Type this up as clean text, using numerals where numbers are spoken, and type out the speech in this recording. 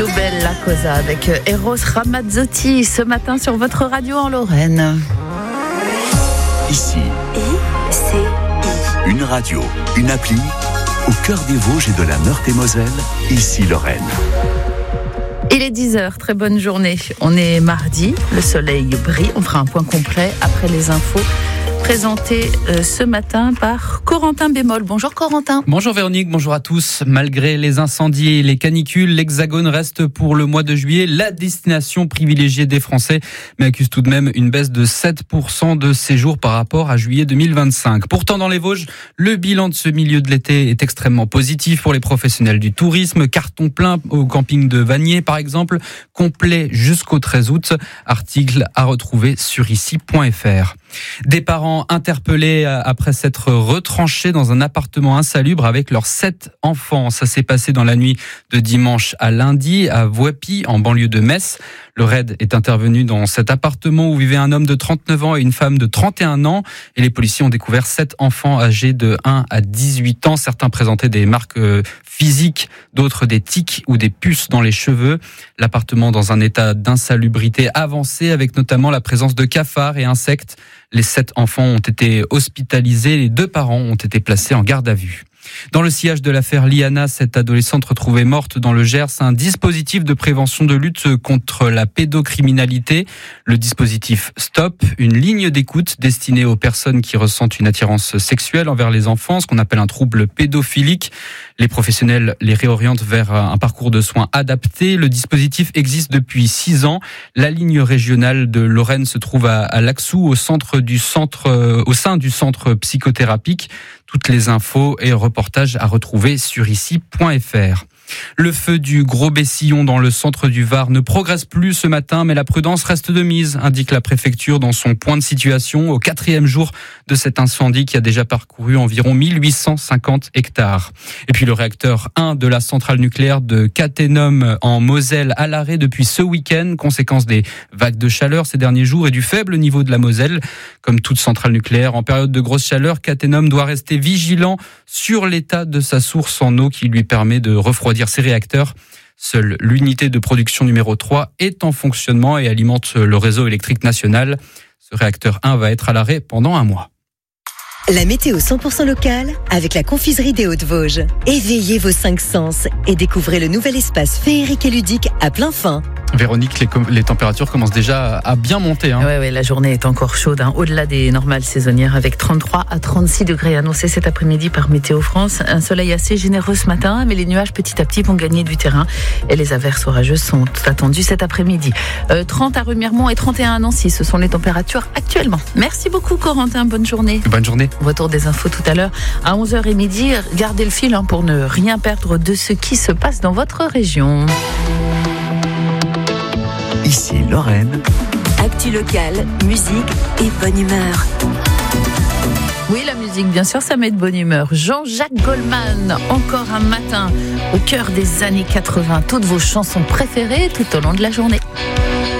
Più bella cosa avec Eros Ramazzotti ce matin sur votre radio en Lorraine. Ici, une radio, une appli, au cœur des Vosges et de la Meurthe-et-Moselle, ici Lorraine. Il est 10h, très bonne journée. On est mardi, le soleil brille. On fera un point complet après les infos présentées ce matin par Corentin Bémol. Bonjour Corentin. Bonjour Véronique, bonjour à tous. Malgré les incendies et les canicules, l'Hexagone reste pour le mois de juillet la destination privilégiée des Français, mais accuse tout de même une baisse de 7% de séjours par rapport à juillet 2025. Pourtant, dans les Vosges, le bilan de ce milieu de l'été est extrêmement positif pour les professionnels du tourisme. Carton plein au camping de Vanier, par exemple, complet jusqu'au 13 août. Article à retrouver sur ici.fr. Des parents interpellés après s'être retranchés dans un appartement insalubre avec leurs 7 enfants. Ça s'est passé dans la nuit de dimanche à lundi à Voipy, en banlieue de Metz. Le raid est intervenu dans cet appartement où vivait un homme de 39 ans et une femme de 31 ans. Et les policiers ont découvert 7 enfants âgés de 1 à 18 ans. Certains présentaient des marques physiques, d'autres des tics ou des puces dans les cheveux. L'appartement dans un état d'insalubrité avancé avec notamment la présence de cafards et insectes. Les 7 enfants ont été hospitalisés, les 2 parents ont été placés en garde à vue. Dans le sillage de l'affaire Liana, cette adolescente retrouvée morte dans le Gers, un dispositif de prévention de lutte contre la pédocriminalité. Le dispositif STOP, une ligne d'écoute destinée aux personnes qui ressentent une attirance sexuelle envers les enfants, ce qu'on appelle un trouble pédophilique. Les professionnels les réorientent vers un parcours de soins adapté. Le dispositif existe depuis 6 ans. La ligne régionale de Lorraine se trouve à Laxou, au sein du centre psychothérapique. Toutes les infos et reportages à retrouver sur ici.fr. Le feu du Gros Bessillon dans le centre du Var ne progresse plus ce matin, mais la prudence reste de mise, indique la préfecture dans son point de situation au 4e jour de cet incendie qui a déjà parcouru environ 1850 hectares. Et puis le réacteur 1 de la centrale nucléaire de Cattenom en Moselle à l'arrêt depuis ce week-end, conséquence des vagues de chaleur ces derniers jours et du faible niveau de la Moselle. Comme toute centrale nucléaire, en période de grosse chaleur, Cattenom doit rester vigilant sur l'état de sa source en eau qui lui permet de refroidir ses réacteurs. Seule l'unité de production numéro 3 est en fonctionnement et alimente le réseau électrique national. Ce réacteur 1 va être à l'arrêt pendant 1 mois. La météo 100% locale avec la confiserie des Hauts-de-Vosges. Éveillez vos 5 sens et découvrez le nouvel espace féerique et ludique à plein fin. Véronique, les températures commencent déjà à bien monter. Ouais, la journée est encore chaude, au-delà des normales saisonnières, avec 33 à 36 degrés annoncés cet après-midi par Météo France. Un soleil assez généreux ce matin, mais les nuages petit à petit vont gagner du terrain et les averses orageuses sont attendues cet après-midi. 30 à Remiremont et 31 à Nancy, ce sont les températures actuellement. Merci beaucoup Corentin, bonne journée. Bonne journée. Retour des infos tout à l'heure à 11h et midi. Gardez le fil pour ne rien perdre de ce qui se passe dans votre région. Ici Lorraine. Actu locale, musique et bonne humeur. Oui, la musique, bien sûr, ça met de bonne humeur. Jean-Jacques Goldman, encore un matin, au cœur des années 80. Toutes vos chansons préférées tout au long de la journée.